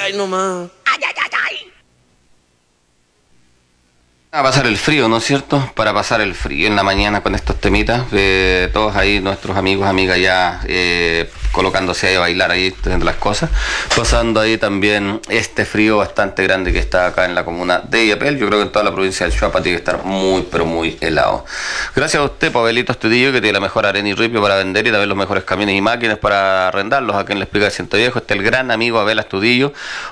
ay nomás. A pasar el frío, ¿no es cierto? Para pasar el frío en la mañana con estos temitas, todos ahí, nuestros amigos, amigas ya colocándose ahí a bailar ahí entre las cosas, pasando ahí también este frío bastante grande que está acá en la comuna de Illapel. Yo creo que en toda la provincia del Chuapa tiene que estar muy, pero muy helado. Gracias a usted, Pavelito Estudillo, que tiene la mejor arena y ripio para vender y también los mejores camiones y máquinas para arrendarlos. A quien le explica el Ciento Viejo, está el gran amigo Abel Estudillo,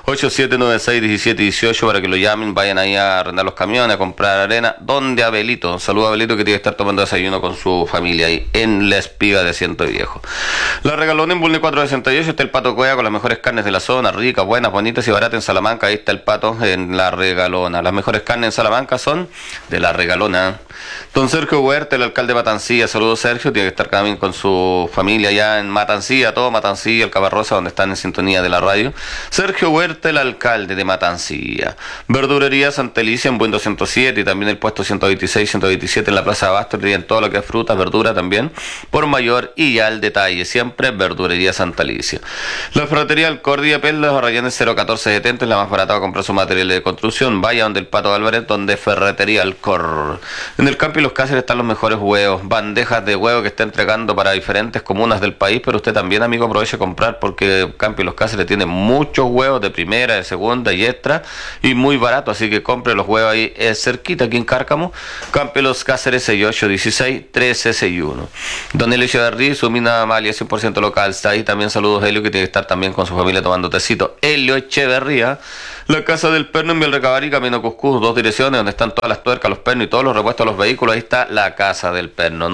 87961718 para que lo llamen, vayan ahí a arrendar los camiones, a comprar arena, donde Abelito, un saludo a Abelito que tiene que estar tomando desayuno con su familia ahí en la espiga de Ciento Viejo. La Regalona en Bulne 468 está el Pato Cueva con las mejores carnes de la zona, ricas, buenas, bonitas y baratas en Salamanca. Ahí está el Pato en la Regalona. Las mejores carnes en Salamanca son de la Regalona. Don Sergio Huerta, el alcalde de Matancilla, saludos Sergio, tiene que estar también con su familia allá en Matancilla, todo Matancilla, el Cabarrosa, donde están en sintonía de la radio. Sergio Huerta, el alcalde de Matancilla. Verdurería Santa Alicia en Buen 207 y también el puesto 126, 127 en la Plaza Abasto, y en todo lo que es fruta, verdura también, por mayor y ya al detalle, siempre Verdurería Santa Alicia. La ferretería Alcordia Perlas, Rayanes 01470, es la más barata para comprar su material de construcción. Vaya donde el Pato Álvarez, donde Ferretería Alcor. En el Campo y los Cáceres están los mejores huevos, bandejas de huevo que está entregando para diferentes comunas del país, pero usted también, amigo, aproveche a comprar porque Campo y los Cáceres tiene muchos huevos de primera, de segunda y extra y muy barato, así que compre los huevos ahí cerquita aquí en Cárcamo. Campo y los Cáceres 6816 1361. Don Helio Echeverría, su mina Amalia 100% local, está ahí también. Saludos, Helio, que tiene que estar también con su familia tomando tecito. Helio Echeverría. La Casa del Perno en Belrecabarí, Camino Cuscús, dos direcciones donde están todas las tuercas, los pernos y todos los repuestos de los vehículos. Ahí está la Casa del Perno,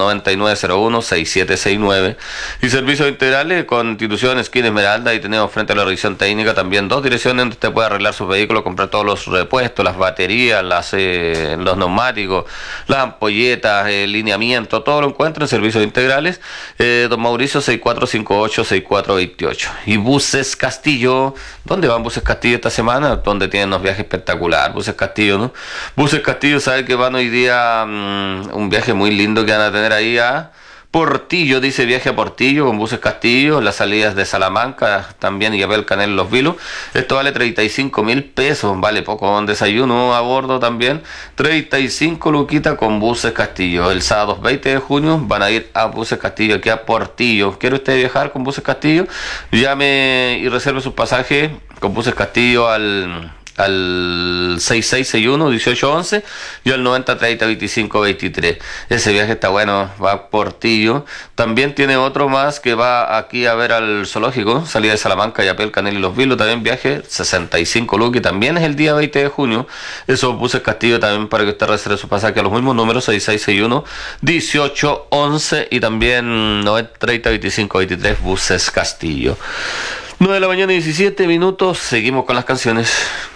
9901-6769. Y servicios integrales, Constitución, esquina Esmeralda, y tenemos frente a la revisión técnica también dos direcciones donde usted puede arreglar sus vehículos, comprar todos los repuestos, las baterías, los neumáticos, las ampolletas, el lineamiento, todo lo encuentra en servicios integrales. Don Mauricio 6458-6428. Y Buses Castillo, ¿dónde van Buses Castillo esta semana? Donde tienen unos viajes espectaculares, Buses Castillo, ¿no? Buses Castillo, sabe que van hoy día un viaje muy lindo que van a tener ahí a Portillo, dice viaje a Portillo con Buses Castillo, las salidas de Salamanca también y Abel Canel Los Vilos. Esto vale 35.000 pesos, vale poco, un desayuno a bordo también, 35 luquitas con Buses Castillo. El sábado 20 de junio van a ir a Buses Castillo, aquí a Portillo. ¿Quiere usted viajar con Buses Castillo? Llame y reserve sus pasajes con Buses Castillo al 6661-1811 y al 9030-2523. Ese viaje está bueno, va a Portillo. También tiene otro más que va aquí a ver al zoológico, salida de Salamanca, Yapel, Canel y Los Vilos, también viaje 65 lucas, también es el día 20 de junio. Esos Buses Castillo también para que usted reserve su pasaje a los mismos números 6661-1811 y también 9030-2523 Buses Castillo. 9 de la mañana 17 minutos, seguimos con las canciones.